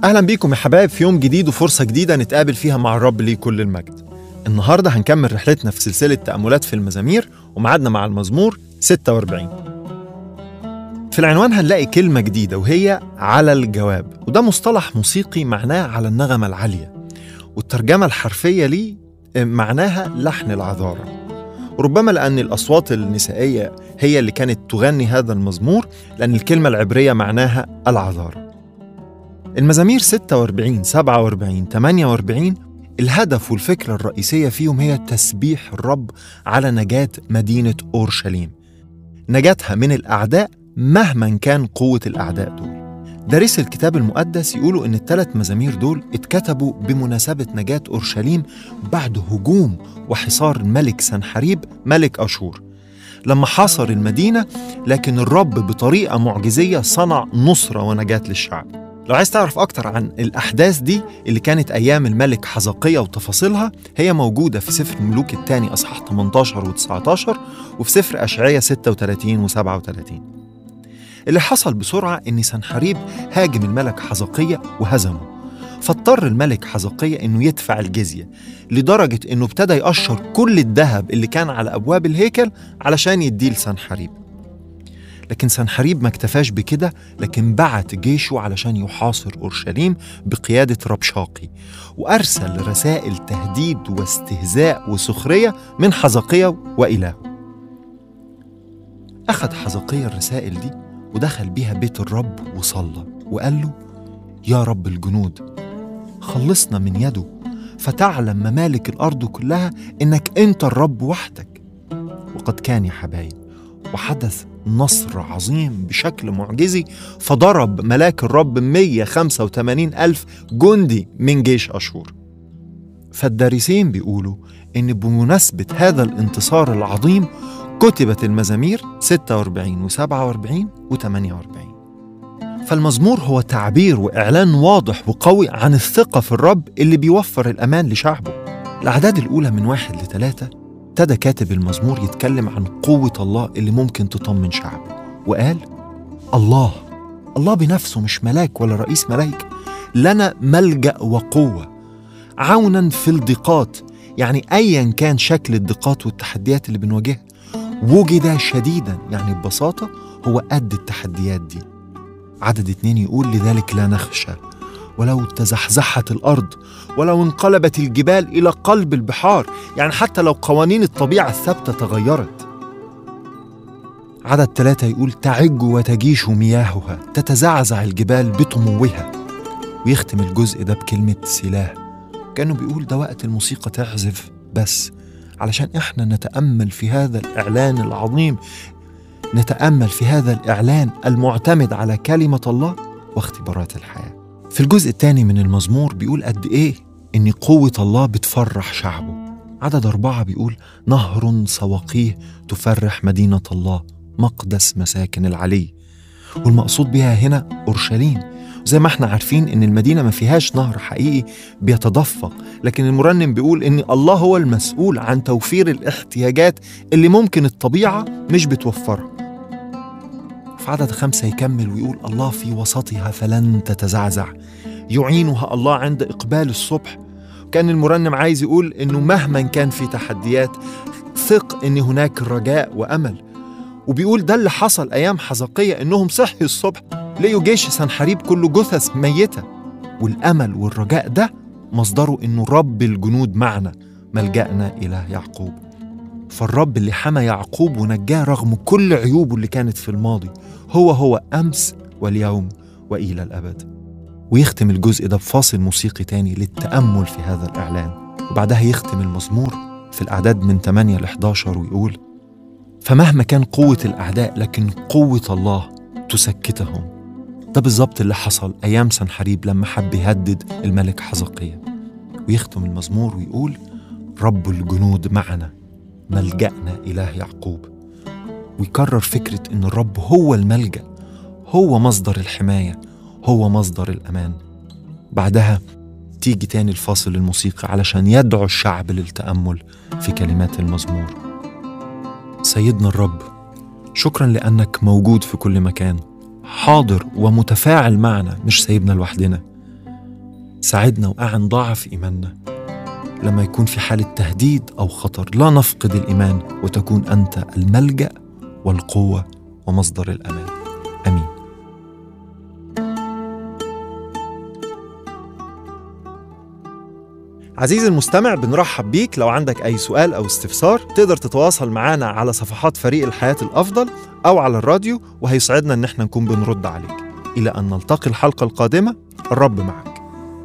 أهلا بيكم يا حبايب في يوم جديد وفرصة جديدة نتقابل فيها مع الرب ليه كل المجد. النهاردة هنكمل رحلتنا في سلسلة تأملات في المزامير ومعادنا مع المزمور 46. في العنوان هنلاقي كلمة جديدة وهي على الجواب، وده مصطلح موسيقي معناه على النغمة العالية، والترجمة الحرفية ليه معناها لحن العذارى. وربما لأن الأصوات النسائية هي اللي كانت تغني هذا المزمور، لأن الكلمة العبرية معناها العذارى. المزامير 46 47 48 الهدف والفكرة الرئيسية فيهم هي تسبيح الرب على نجاة مدينة أورشليم، نجاتها من الأعداء مهما كان قوة الأعداء دول. دارسي الكتاب المقدس يقولوا إن الثلاث مزامير دول اتكتبوا بمناسبة نجاة أورشليم بعد هجوم وحصار الملك سنحريب ملك أشور لما حاصر المدينة، لكن الرب بطريقة معجزية صنع نصرة ونجاة للشعب. لو عايز تعرف أكتر عن الأحداث دي اللي كانت أيام الملك حزقية وتفاصيلها، هي موجودة في سفر ملوك الثاني أصحاح 18 و19 وفي سفر أشعياء 36 و37. اللي حصل بسرعة إن سنحريب هاجم الملك حزقية وهزمه، فاضطر الملك حزقية إنه يدفع الجزية، لدرجة إنه ابتدى يقشر كل الذهب اللي كان على أبواب الهيكل علشان يديه لسنحريب. لكن سنحريب ما اكتفاش بكده، لكن بعت جيشه علشان يحاصر أورشليم بقيادة ربشاقي، وأرسل رسائل تهديد واستهزاء وسخرية من حزقية وإلهه. أخذ حزقية الرسائل دي ودخل بيها بيت الرب وصلى وقال له: يا رب الجنود، خلصنا من يده، فتعلم ممالك الأرض كلها إنك أنت الرب وحدك. وقد كان يا حبايب، وحدث نصر عظيم بشكل معجزي، فضرب ملاك الرب 185,000 جندي من جيش أشور. فالدارسين بيقولوا إن بمناسبة هذا الانتصار العظيم كتبت المزامير 46 و47 و48. فالمزمور هو تعبير وإعلان واضح وقوي عن الثقة في الرب اللي بيوفر الأمان لشعبه. الأعداد الأولى من 1 ل3 ابتدى كاتب المزمور يتكلم عن قوة الله اللي ممكن تطمن شعبه، وقال: الله بنفسه، مش ملاك ولا رئيس ملايكة، لنا ملجأ وقوة عونا في الضيقات. يعني أيا كان شكل الضيقات والتحديات اللي بنواجهها، وجد شديدا، يعني ببساطة هو قد التحديات دي. عدد 2 يقول: لذلك لا نخشى ولو تزحزحت الأرض ولو انقلبت الجبال إلى قلب البحار، يعني حتى لو قوانين الطبيعة الثابتة تغيرت. عدد 3 يقول: تعج وتجيش مياهها، تتزعزع الجبال بطموها. ويختم الجزء ده بكلمة سلاه، كأنه بيقول ده وقت الموسيقى تعزف بس علشان إحنا نتأمل في هذا الإعلان العظيم، نتأمل في هذا الإعلان المعتمد على كلمة الله واختبارات الحياة. في الجزء الثاني من المزمور بيقول قد إيه إن قوة الله بتفرح شعبه. عدد 4 بيقول: نهر سواقيه تفرح مدينة الله، مقدس مساكن العلي. والمقصود بها هنا أورشليم. زي ما احنا عارفين إن المدينة ما فيهاش نهر حقيقي بيتدفق، لكن المرنم بيقول إن الله هو المسؤول عن توفير الاحتياجات اللي ممكن الطبيعة مش بتوفرها. في عدد 5 يكمل ويقول: الله في وسطها فلن تتزعزع، يعينها الله عند إقبال الصبح. كان المرنم عايز يقول إنه مهما كان في تحديات، ثق إن هناك رجاء وأمل. وبيقول ده اللي حصل أيام حزقية، إنهم صحي الصبح لقوا جيش سنحريب كله جثث ميتة، والأمل والرجاء ده مصدره إنه رب الجنود معنا، ملجأنا إله يعقوب. فالرب اللي حمى يعقوب ونجاه رغم كل عيوبه اللي كانت في الماضي هو أمس واليوم وإلى الأبد. ويختم الجزء ده بفاصل موسيقي تاني للتأمل في هذا الإعلان، وبعدها يختم المزمور في الأعداد من 8 ل 11 ويقول: فمهما كان قوة الأعداء، لكن قوة الله تسكتهم. ده بالظبط اللي حصل أيام سنحريب لما حب يهدد الملك حزقية. ويختم المزمور ويقول: رب الجنود معنا، ملجأنا إله يعقوب. ويكرر فكرة إن الرب هو الملجأ، هو مصدر الحماية، هو مصدر الأمان. بعدها تيجي تاني الفاصل الموسيقي علشان يدعو الشعب للتأمل في كلمات المزمور. سيدنا الرب، شكرا لأنك موجود في كل مكان، حاضر ومتفاعل معنا، مش سايبنا لوحدنا. ساعدنا وأعن ضعف إيماننا. لما يكون في حالة تهديد أو خطر لا نفقد الإيمان، وتكون أنت الملجأ والقوة ومصدر الأمان. آمين. عزيزي المستمع، بنرحب بيك. لو عندك أي سؤال أو استفسار تقدر تتواصل معنا على صفحات فريق الحياة الأفضل أو على الراديو، وهيسعدنا إن احنا نكون بنرد عليك. إلى أن نلتقي الحلقة القادمة، الرب معك.